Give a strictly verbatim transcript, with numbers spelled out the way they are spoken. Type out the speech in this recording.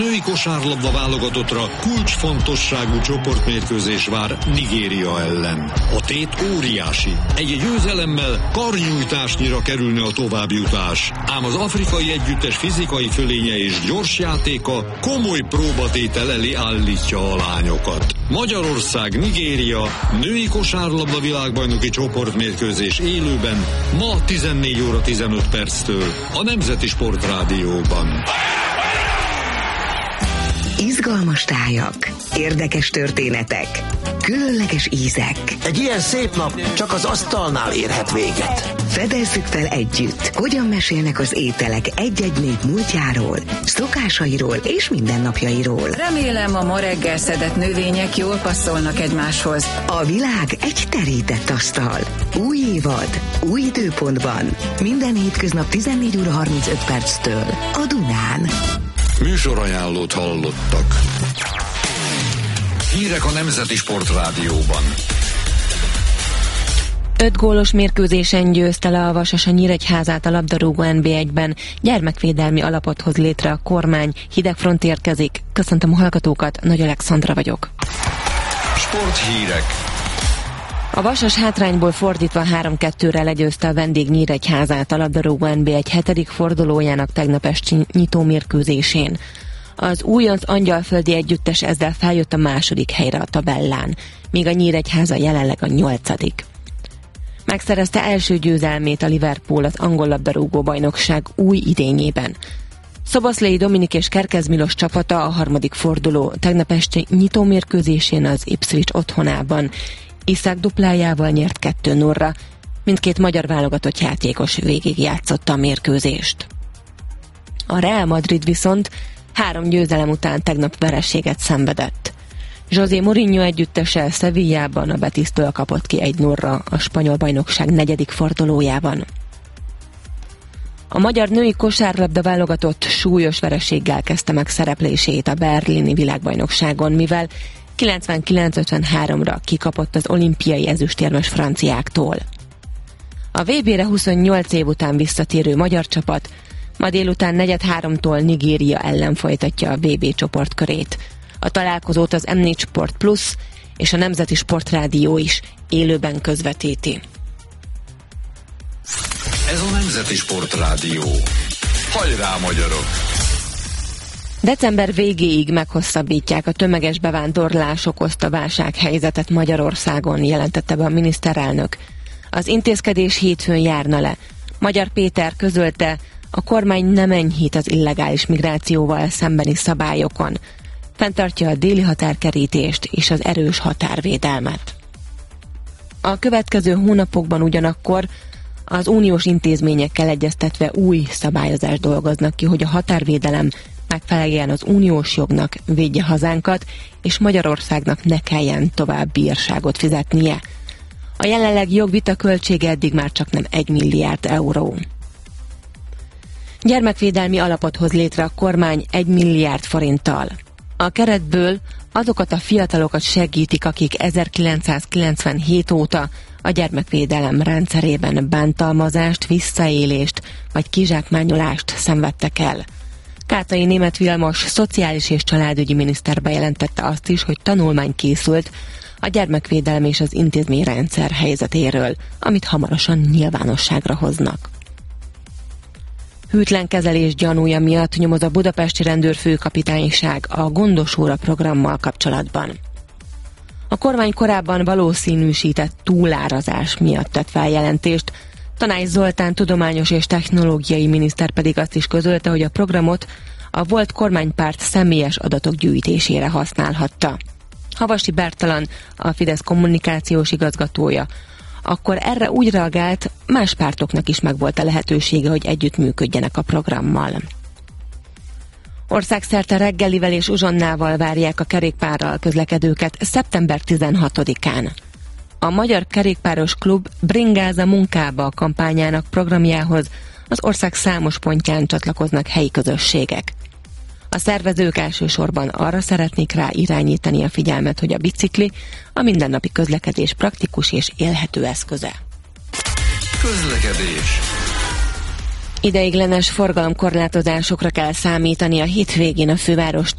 Női kosárlabda válogatottra kulcsfontosságú csoportmérkőzés vár Nigéria ellen. A tét óriási. Egy győzelemmel karnyújtásnyira kerülne a továbbjutás. Ám az afrikai együttes fizikai fölénye és gyors játéka komoly próbatétel elé állítja a lányokat. Magyarország, Nigéria, női kosárlabda világbajnoki csoportmérkőzés élőben ma tizennégy óra tizenöt perctől a Nemzeti Sportrádióban. Izgalmas tájak, érdekes történetek, különleges ízek. Egy ilyen szép nap csak az asztalnál érhet véget. Fedezzük fel együtt, hogyan mesélnek az ételek egy-egy nép múltjáról, szokásairól és mindennapjairól. Remélem, a ma reggel szedett növények jól passzolnak egymáshoz. A világ egy terített asztal. Új évad, új időpontban. Minden hétköznap tizennégy óra harmincöt perctől a Dunán. Műsorajánlót hallottak. Hírek a Nemzeti Sportrádióban. Öt gólos mérkőzésen győzte le a Vasas a Nyíregyházát a labdarúgó en bé egyben. Gyermekvédelmi alapot hoz létre a kormány. Hidegfront érkezik. Köszöntöm a hallgatókat, Nagy Alexandra vagyok. Sporthírek. A Vasas hátrányból fordítva három kettőre legyőzte a vendég Nyíregyházát a labdarúgó en bé egy hetedik fordulójának tegnap esti nyitó mérkőzésén. Az újonc angyalföldi együttes ezzel feljött a második helyre a tabellán, míg a Nyíregyháza jelenleg a nyolcadik. Megszerezte első győzelmét a Liverpool az angol labdarúgó bajnokság új idényében. Szoboszlai Dominik és Kerkez Milos csapata a harmadik forduló tegnap esti nyitó mérkőzésén az Ipswich otthonában Iszák duplájával nyert kettő nullra, mindkét magyar válogatott játékos végigjátszotta a mérkőzést. A Real Madrid viszont három győzelem után tegnap vereséget szenvedett. José Mourinho együttese Sevillában a Betisztől kapott ki egy nullra a spanyol bajnokság negyedik fordulójában. A magyar női kosárlabda válogatott súlyos vereséggel kezdte meg szereplését a berlini világbajnokságon, mivel kilencvenkilenc ötvenháromra kikapott az olimpiai ezüstérmes franciáktól. A vé bére huszonnyolc év után visszatérő magyar csapat ma délután negyed háromtól Nigéria ellen folytatja a vé bé csoportkörét. A találkozót az em négy Sport Plus és a Nemzeti Sportrádió is élőben közvetíti. Ez a Nemzeti Sportrádió. Hajrá, magyarok! December végéig meghosszabbítják a tömeges bevándorlás okozta válsághelyzetet Magyarországon, jelentette be a miniszterelnök. Az intézkedés hétfőn járna le. Magyar Péter közölte, a kormány nem enyhít az illegális migrációval szembeni szabályokon. Fenntartja a déli határkerítést és az erős határvédelmet. A következő hónapokban ugyanakkor az uniós intézményekkel egyeztetve új szabályozást dolgoznak ki, hogy a határvédelem megfeleljen az uniós jognak, védje hazánkat, és Magyarországnak ne kelljen tovább bírságot fizetnie. A jelenlegi jogvita költsége eddig már csak nem egy milliárd euró. Gyermekvédelmi alapot hoz létre a kormány egy milliárd forinttal. A keretből azokat a fiatalokat segítik, akik ezerkilencszázkilencvenhét óta a gyermekvédelem rendszerében bántalmazást, visszaélést vagy kizsákmányolást szenvedtek el. Kátai Németh Vilmos szociális és családügyi miniszter bejelentette azt is, hogy tanulmány készült a gyermekvédelem és az intézményrendszer helyzetéről, amit hamarosan nyilvánosságra hoznak. Hűtlen kezelés gyanúja miatt nyomoz a budapesti rendőrfőkapitányság a Gondos óra programmal kapcsolatban. A kormány korábban valószínűsített túlárazás miatt tett feljelentést, Tanács Zoltán tudományos és technológiai miniszter pedig azt is közölte, hogy a programot a volt kormánypárt személyes adatok gyűjtésére használhatta. Havasi Bertalan, a Fidesz kommunikációs igazgatója, akkor erre úgy reagált, más pártoknak is megvolt a lehetősége, hogy együttműködjenek a programmal. Országszerte reggelivel és uzsonnával várják a kerékpárral közlekedőket szeptember tizenhatodikán. A Magyar Kerékpáros Klub Bringáz a munkába kampányának programjához az ország számos pontján csatlakoznak helyi közösségek. A szervezők elsősorban arra szeretnék rá irányítani a figyelmet, hogy a bicikli a mindennapi közlekedés praktikus és élhető eszköze. Közlekedés. Ideiglenes forgalomkorlátozásokra kell számítani a hétvégén a főváros